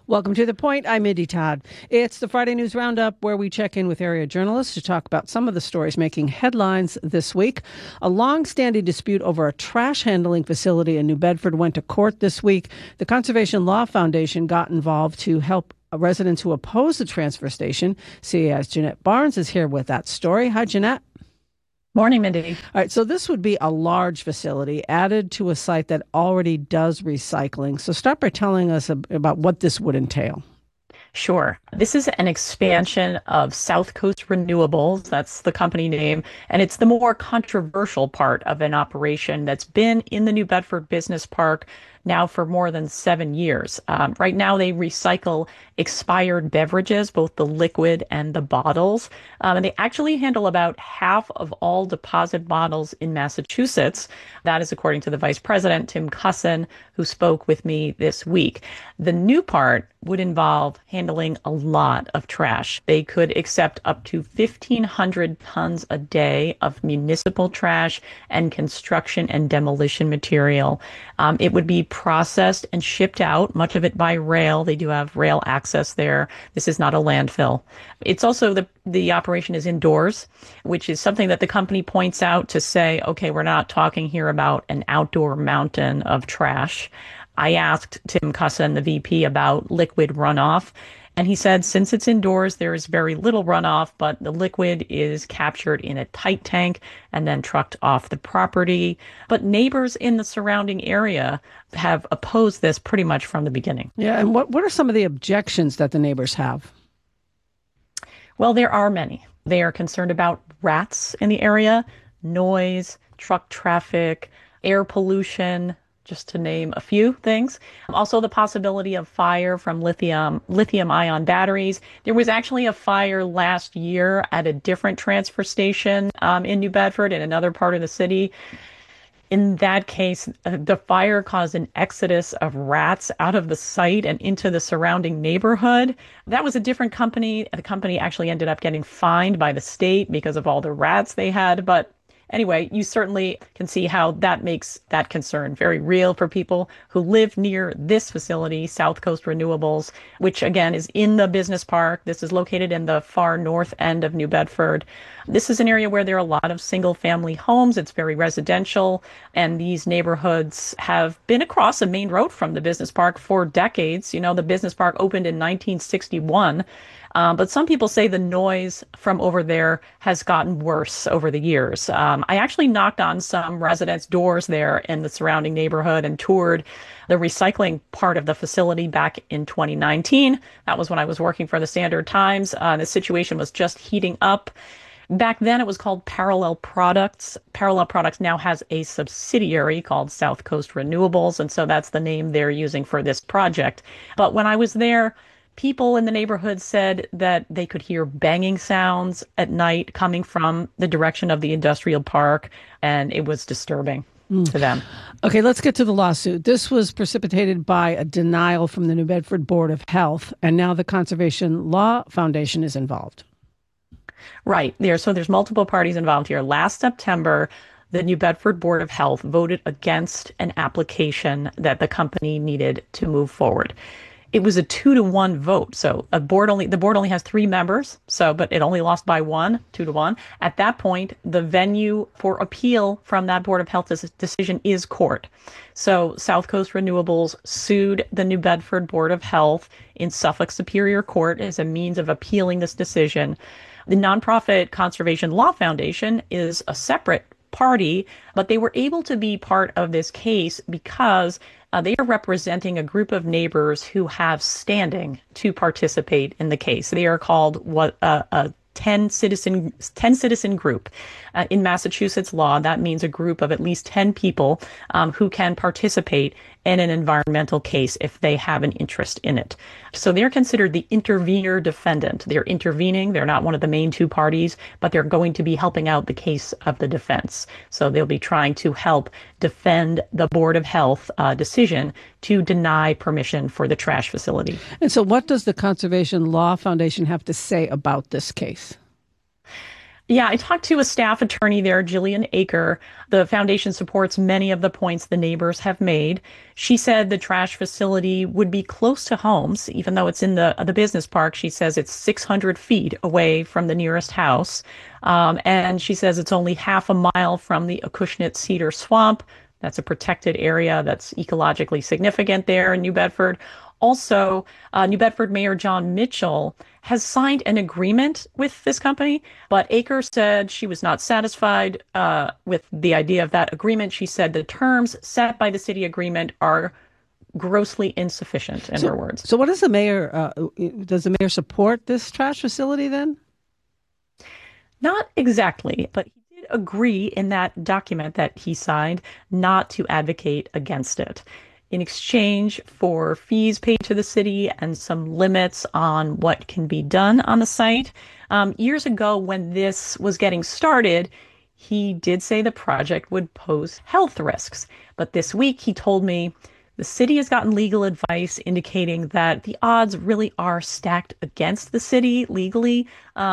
Welcome to The Point. I'm Mindy Todd. It's the Friday News Roundup where we check in with area journalists to talk about some of the stories making headlines this week. A long-standing dispute over a trash handling facility in New Bedford went to court this week. The Conservation Law Foundation got involved to help residents who oppose the transfer station. CAI's Jeanette Barnes is here with that story. Hi, Jeanette. Morning, Mindy. All right, so this would be a large facility added to a site that already does recycling. So start by telling us about what this would entail. Sure. This is an expansion of South Coast Renewables. That's the company name. And it's the more controversial part of an operation that's been in the New Bedford Business Park now for more than 7 years. Right now, they recycle expired beverages, both the liquid and the bottles. And they actually handle about half of all deposit bottles in Massachusetts. That is according to the Vice President, Tim Cusson, who spoke with me this week. The new part would involve handling a lot of trash. They could accept up to 1,500 tons a day of municipal trash and construction and demolition material. It would be processed and shipped out, much of it by rail. They do have rail access there. This is not a landfill. It's also the operation is indoors, which is something that the company points out to say, okay, we're not talking here about an outdoor mountain of trash. I asked Tim Cusson, the VP, about liquid runoff. And he said, since it's indoors, there is very little runoff, but the liquid is captured in a tight tank and then trucked off the property. But neighbors in the surrounding area have opposed this pretty much from the beginning. Yeah, and what are some of the objections that the neighbors have? Well, there are many. They are concerned about rats in the area, noise, truck traffic, air pollution, just to name a few things. Also, the possibility of fire from lithium-ion batteries. There was actually a fire last year at a different transfer station in New Bedford, in another part of the city. In that case, the fire caused an exodus of rats out of the site and into the surrounding neighborhood. That was a different company. The company actually ended up getting fined by the state because of all the rats they had. But anyway, you certainly can see how that makes that concern very real for people who live near this facility, South Coast Renewables, which again is in the business park. This is located in the far north end of New Bedford. This is an area where there are a lot of single family homes. It's very residential. And these neighborhoods have been across a main road from the business park for decades. You know, the business park opened in 1961. But some people say the noise from over there has gotten worse over the years. I actually knocked on some residents' doors there in the surrounding neighborhood and toured the recycling part of the facility back in 2019. That was when I was working for the Standard Times. The situation was just heating up. Back then, it was called Parallel Products. Parallel Products now has a subsidiary called South Coast Renewables, and so that's the name they're using for this project. But when I was there, people in the neighborhood said that they could hear banging sounds at night coming from the direction of the industrial park, and it was disturbing to them. Okay, let's get to the lawsuit. This was precipitated by a denial from the New Bedford Board of Health, and now the Conservation Law Foundation is involved. Right. So there's multiple parties involved here. Last September, the New Bedford Board of Health voted against an application that the company needed to move forward. It was a 2-to-1 vote. So the board only has 3 members. But it only lost by 1, 2-to-1. At that point, the venue for appeal from that Board of Health decision is court. So South Coast Renewables sued the New Bedford Board of Health in Suffolk Superior Court as a means of appealing this decision. The nonprofit Conservation Law Foundation is a separate party, but they were able to be part of this case because they are representing a group of neighbors who have standing to participate in the case. They are called a 10 citizen group. In Massachusetts law, that means a group of at least 10 people who can participate in an environmental case if they have an interest in it. So they're considered the intervener defendant. They're intervening. They're not one of the main 2 parties, but they're going to be helping out the case of the defense. So they'll be trying to help defend the Board of Health decision to deny permission for the trash facility. And so what does the Conservation Law Foundation have to say about this case? Yeah, I talked to a staff attorney there, Jillian Aker. The foundation supports many of the points the neighbors have made. She said the trash facility would be close to homes, even though it's in the business park. She says it's 600 feet away from the nearest house. And she says it's only half a mile from the Acushnet Cedar Swamp. That's a protected area that's ecologically significant there in New Bedford. Also, New Bedford Mayor John Mitchell has signed an agreement with this company, but Aker said she was not satisfied with the idea of that agreement. She said the terms set by the city agreement are grossly insufficient, in her words. So what does does the mayor support this trash facility then? Not exactly, but he did agree in that document that he signed not to advocate against it. In exchange for fees paid to the city and some limits on what can be done on the site. Years ago, when this was getting started, he did say the project would pose health risks. But this week, he told me the city has gotten legal advice indicating that the odds really are stacked against the city legally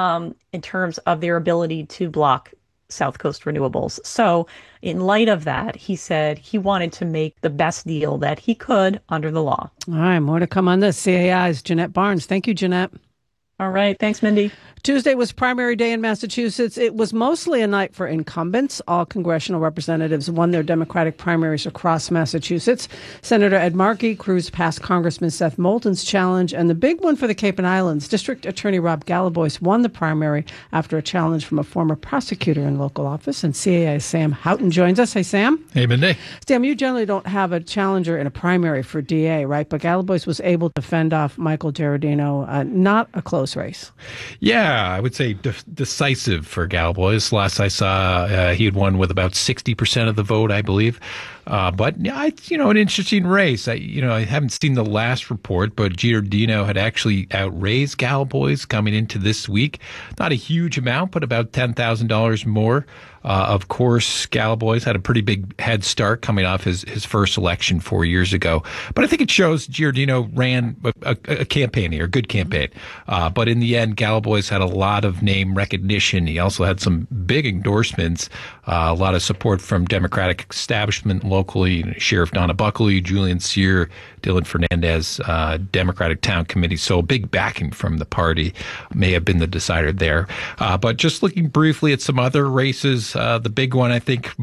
in terms of their ability to block South Coast Renewables. So in light of that, he said he wanted to make the best deal that he could under the law. All right, more to come on this. CAI's Jeanette Barnes. Thank you, Jeanette. All right. Thanks, Mindy. Tuesday was primary day in Massachusetts. It was mostly a night for incumbents. All congressional representatives won their Democratic primaries across Massachusetts. Senator Ed Markey cruised past Congressman Seth Moulton's challenge. And the big one for the Cape and Islands, District Attorney Rob Galaboyce won the primary after a challenge from a former prosecutor in local office. And CAI's Sam Houghton joins us. Hey, Sam. Hey, Mindy. Sam, you generally don't have a challenger in a primary for DA, right? But Galaboyce was able to fend off Michael Giardino. Not a close race. Yeah, I would say decisive for Galaboyce. Last I saw, he had won with about 60% of the vote, I believe. But yeah, it's, an interesting race. I haven't seen the last report, but Giardino had actually outraised Galaboyce coming into this week. Not a huge amount, but about $10,000 more. Of course, Galaboyce had a pretty big head start coming off his first election 4 years ago. But I think it shows Giardino ran a campaign here, a good campaign. But in the end, Galaboyce had a lot of name recognition. He also had some big endorsements, a lot of support from Democratic establishment locally, Sheriff Donna Buckley, Julian Cyr, Dylan Fernandez, Democratic Town Committee. So a big backing from the party may have been the decider there. But just looking briefly at some other races, the big one, I think,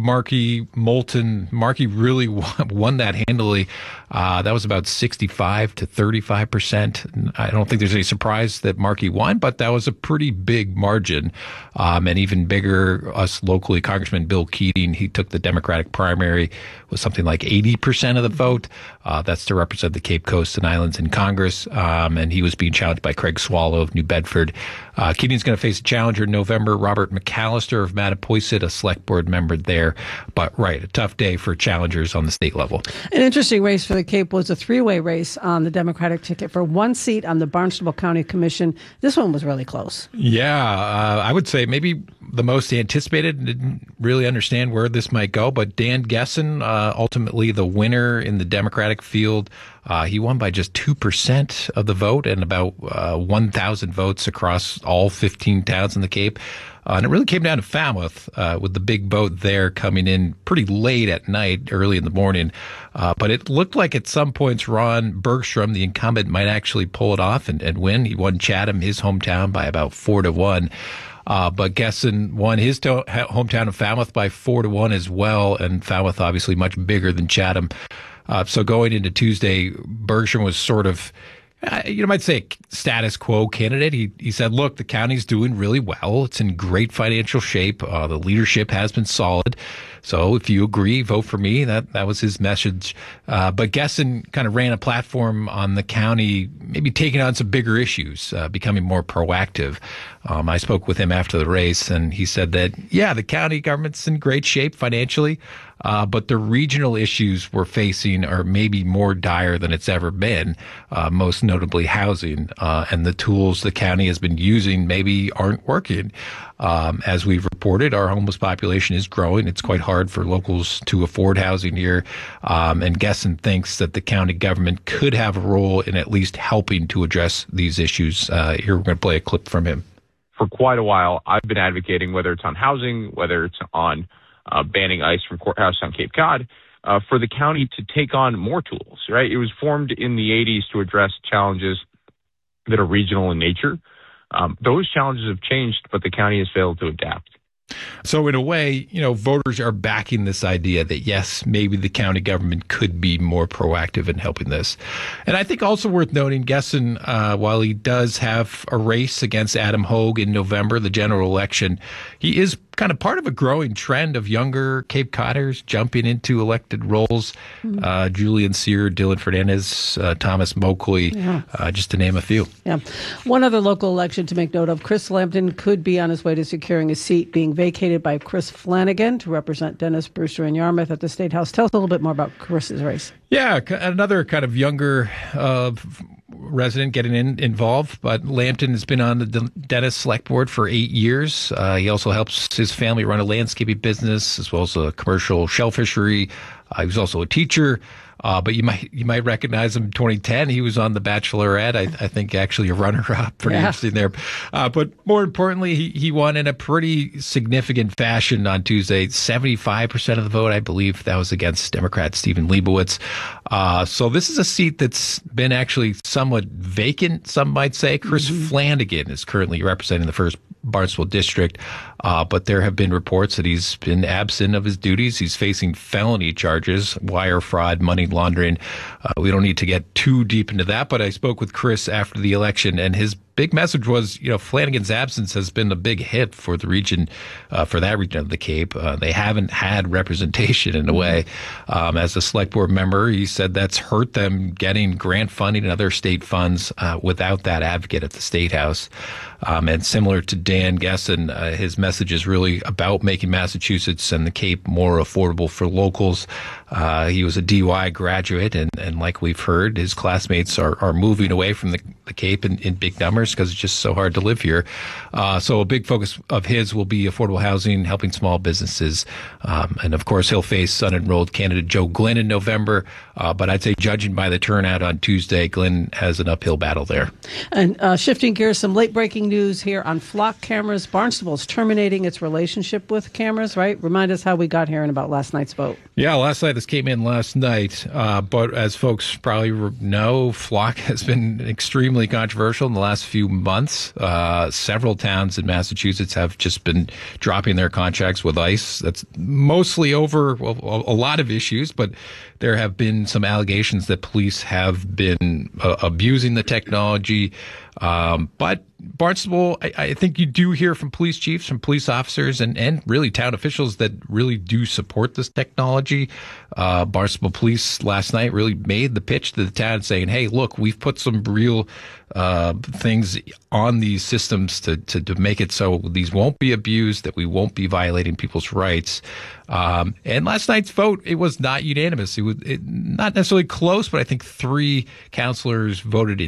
Moulton. Markey really won that handily. That was about 65 to 35%. I don't think there's any surprise that Markey won, but that was a pretty big margin. And even bigger, us locally, Congressman Bill Keating, he took the Democratic primary with something like 80% of the vote. That's to represent the Cape Coast and Islands in Congress. And he was being challenged by Craig Swallow of New Bedford. Keating's going to face a challenger in November, Robert McAllister of Mattapoisett, a select board member there. But right, a tough day for challengers on the state level. An interesting race for the Cape was a three-way race on the Democratic ticket for one seat on the Barnstable County Commission. This one was really close. Yeah, I would say maybe the most anticipated. Didn't really understand where this might go, but Dan Gessen, ultimately the winner in the Democratic field. He won by just 2% of the vote and about 1,000 votes across all 15 towns in the Cape. And it really came down to Falmouth, with the big vote there coming in pretty late at night, early in the morning. But it looked like at some points Ron Bergstrom, the incumbent, might actually pull it off and win. He won Chatham, his hometown, by about 4-1. But Gessen won his hometown of Falmouth by 4-1 as well. And Falmouth obviously much bigger than Chatham. So going into Tuesday, Bergstrom was sort of, you might say, status quo candidate. He said, look, the county's doing really well. It's in great financial shape. The leadership has been solid. So if you agree, vote for me. That was his message. But Gessen kind of ran a platform on the county, maybe taking on some bigger issues, becoming more proactive. I spoke with him after the race, and he said that, yeah, the county government's in great shape financially, but the regional issues we're facing are maybe more dire than it's ever been, most notably housing, and the tools the county has been using maybe aren't working. As we've reported, our homeless population is growing. It's quite hard for locals to afford housing here. And Gessen thinks that the county government could have a role in at least helping to address these issues. Here we're going to play a clip from him. for quite a while, I've been advocating, whether it's on housing, whether it's on banning ICE from Courthouse on Cape Cod, for the county to take on more tools, right? It was formed in the 80s to address challenges that are regional in nature. Those challenges have changed, but the county has failed to adapt. So in a way, voters are backing this idea that, yes, maybe the county government could be more proactive in helping this. And I think also worth noting, Gesson, while he does have a race against Adam Hogue in November, the general election, he is kind of part of a growing trend of younger Cape Codders jumping into elected roles. Julian Sear, Dylan Fernandez, Thomas Moakley, just to name a few. Yeah. One other local election to make note of, Chris Lambton could be on his way to securing a seat being vacated by Chris Flanagan to represent Dennis Brewster in Yarmouth at the State House. Tell us a little bit more about Chris's race. Yeah, another kind of younger resident getting involved, but Lambton has been on the Dennis Select Board for 8 years. He also helps his family run a landscaping business as well as a commercial shell fishery. He was also a teacher. But you might recognize him in 2010. He was on The Bachelorette. I think actually a runner-up. Pretty interesting there. But more importantly, he won in a pretty significant fashion on Tuesday. 75% of the vote, I believe, that was against Democrat Stephen Leibowitz. So this is a seat that's been actually somewhat vacant, some might say. Chris Flanagan is currently representing the 1st Barnstable District, but there have been reports that he's been absent of his duties. He's facing felony charges, wire fraud, money laundering. We don't need to get too deep into that, but I spoke with Chris after the election, and his big message was, Flanagan's absence has been a big hit for the region, for that region of the Cape. They haven't had representation in a way. As a select board member, he said that's hurt them getting grant funding and other state funds without that advocate at the State House. And similar to Dan Gesson, his message is really about making Massachusetts and the Cape more affordable for locals. He was a DY graduate, and like we've heard, his classmates are moving away from the Cape in big numbers because it's just so hard to live here. So a big focus of his will be affordable housing, helping small businesses. And of course, he'll face unenrolled candidate Joe Glynn in November. But I'd say judging by the turnout on Tuesday, Glynn has an uphill battle there. And shifting gears, some late breaking news here on flock cameras. Barnstable's terminating its relationship with cameras, right? Remind us how we got here and about last night's vote. Yeah, last night. This came in last night. But as folks probably know, flock has been extremely controversial in the last few months. Several towns in Massachusetts have just been dropping their contracts with ICE. That's mostly over a lot of issues, but there have been some allegations that police have been abusing the technology. But Barnstable, I think you do hear from police chiefs, from police officers, and really town officials that really do support this technology. Barnstable Police last night really made the pitch to the town saying, hey, look, we've put some real things on these systems to make it so these won't be abused, that we won't be violating people's rights. And last night's vote, it was not unanimous. It was not necessarily close, but I think 3 councilors voted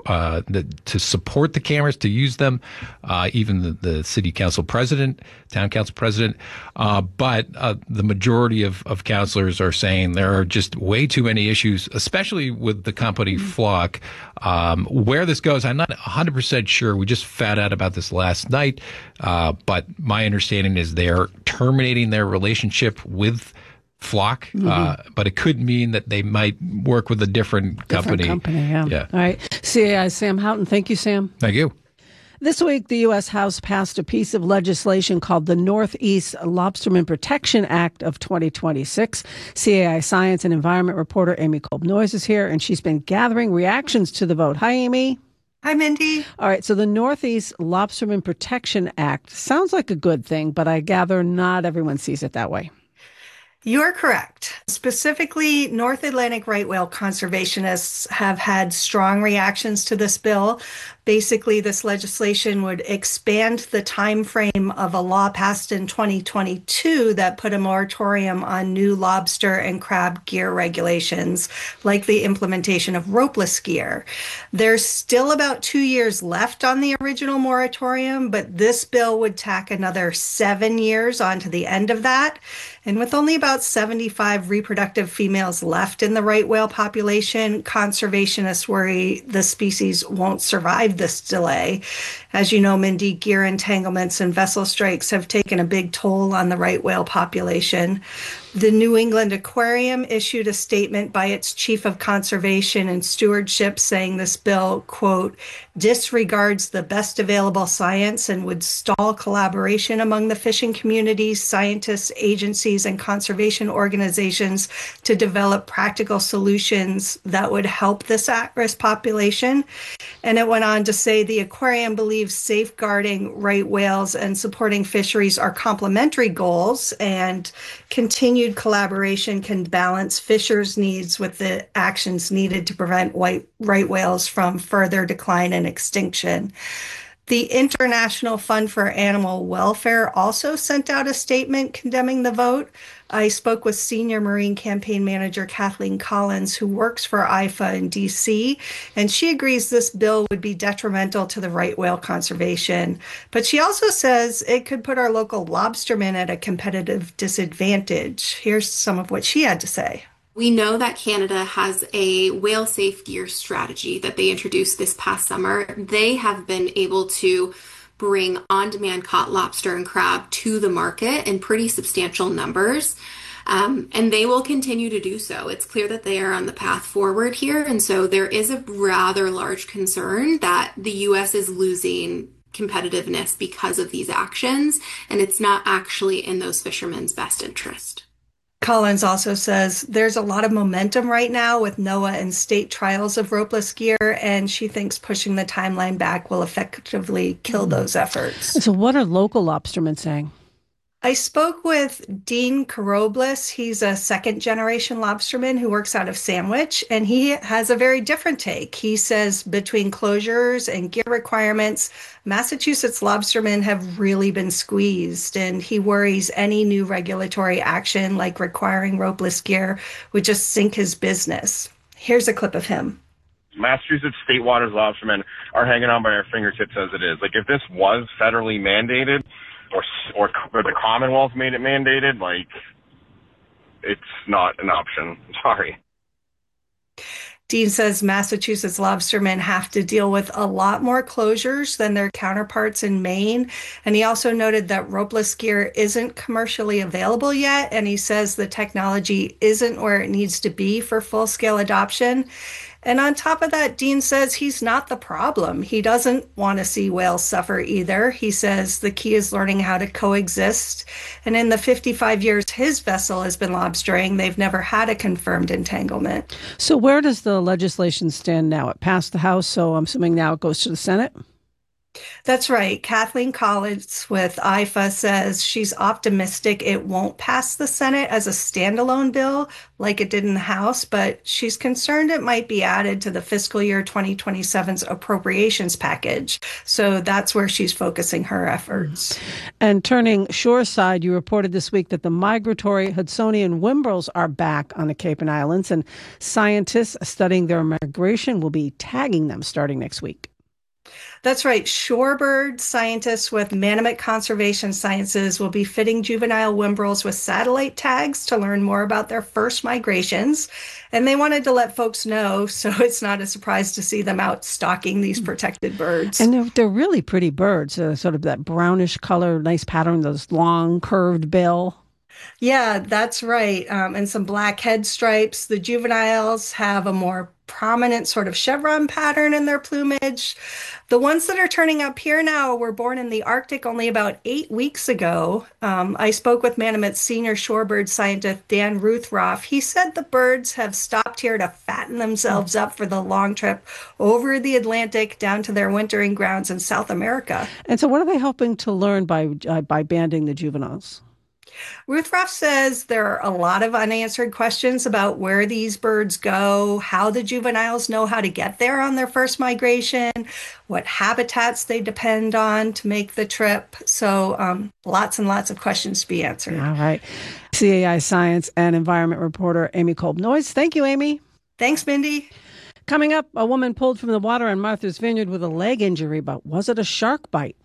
to support the cameras, to use them, even the city council president, town council president. But the majority of councilors are saying there are just way too many issues, especially with the company Flock. Where this goes, I'm not 100% sure. We just found out about this last night. But my understanding is they're terminating their relationship with Flock, but it could mean that they might work with a different company. Yeah. All right. CAI Sam Houghton. Thank you, Sam. Thank you. This week, the U.S. House passed a piece of legislation called the Northeast Lobsterman Protection Act of 2026. CAI Science and Environment reporter Amy Kolb-Noyes is here, and she's been gathering reactions to the vote. Hi, Amy. Hi, Mindy. All right, so the Northeast Lobsterman Protection Act sounds like a good thing, but I gather not everyone sees it that way. You're correct. Specifically, North Atlantic right whale conservationists have had strong reactions to this bill. Basically, this legislation would expand the time frame of a law passed in 2022 that put a moratorium on new lobster and crab gear regulations, like the implementation of ropeless gear. There's still about 2 years left on the original moratorium, but this bill would tack another 7 years onto the end of that. And with only about about 75 reproductive females left in the right whale population. Conservationists worry the species won't survive this delay. As you know, Mindy, gear entanglements and vessel strikes have taken a big toll on the right whale population. The New England Aquarium issued a statement by its chief of conservation and stewardship saying this bill, quote, disregards the best available science and would stall collaboration among the fishing communities, scientists, agencies, and conservation organizations to develop practical solutions that would help this at-risk population. And it went on to say the aquarium believes safeguarding right whales and supporting fisheries are complementary goals, and continued collaboration can balance fishers' needs with the actions needed to prevent right whales from further decline and extinction. The International Fund for Animal Welfare also sent out a statement condemning the vote. I spoke with Senior Marine Campaign Manager Kathleen Collins, who works for IFA in DC, and she agrees this bill would be detrimental to the right whale conservation. But she also says it could put our local lobstermen at a competitive disadvantage. Here's some of what she had to say. We know that Canada has a whale safe gear strategy that they introduced this past summer. They have been able to bring on-demand caught lobster and crab to the market in pretty substantial numbers. And they will continue to do so. It's clear that they are on the path forward here. And so there is a rather large concern that the U.S. is losing competitiveness because of these actions. And it's not actually in those fishermen's best interest. Collins also says there's a lot of momentum right now with NOAA and state trials of ropeless gear, and she thinks pushing the timeline back will effectively kill those efforts. So what are local lobstermen saying? I spoke with Dean Carobles. He's a second-generation lobsterman who works out of Sandwich, and he has a very different take. He says between closures and gear requirements, Massachusetts lobstermen have really been squeezed, and he worries any new regulatory action like requiring ropeless gear would just sink his business. Here's a clip of him. Massachusetts state waters lobstermen are hanging on by our fingertips as it is. Like, if this was federally mandated, or the Commonwealth made it mandated, like, it's not an option. Sorry. Dean says Massachusetts lobstermen have to deal with a lot more closures than their counterparts in Maine. And he also noted that ropeless gear isn't commercially available yet. And he says the technology isn't where it needs to be for full-scale adoption. And on top of that, Dean says he's not the problem. He doesn't want to see whales suffer either. He says the key is learning how to coexist. And in the 55 years his vessel has been lobstering, they've never had a confirmed entanglement. So where does the legislation stand now? It passed the House, so I'm assuming now it goes to the Senate? That's right. Kathleen Collins with IFA says she's optimistic it won't pass the Senate as a standalone bill like it did in the House, but she's concerned it might be added to the fiscal year 2027's appropriations package. So that's where she's focusing her efforts. And turning shoreside, you reported this week that the migratory Hudsonian whimbrels are back on the Cape and Islands, and scientists studying their migration will be tagging them starting next week. That's right. Shorebird scientists with Manomet Conservation Sciences will be fitting juvenile whimbrels with satellite tags to learn more about their first migrations. And they wanted to let folks know, so it's not a surprise to see them out stalking these protected birds. And they're really pretty birds, sort of that brownish color, nice pattern, those long curved bill. Yeah, that's right. And some black head stripes. The juveniles have a more prominent sort of chevron pattern in their plumage. The ones that are turning up here now were born in the Arctic only about 8 weeks ago. I spoke with Manomet's senior shorebird scientist, Dan Ruthroff. He said the birds have stopped here to fatten themselves up for the long trip over the Atlantic down to their wintering grounds in South America. And so what are they hoping to learn by banding the juveniles? Ruthroff says there are a lot of unanswered questions about where these birds go, how the juveniles know how to get there on their first migration, what habitats they depend on to make the trip. So lots and lots of questions to be answered. All right. CAI Science and Environment reporter Amy Kolb-Noyes. Thank you, Amy. Thanks, Mindy. Coming up, a woman pulled from the water on Martha's Vineyard with a leg injury, but was it a shark bite?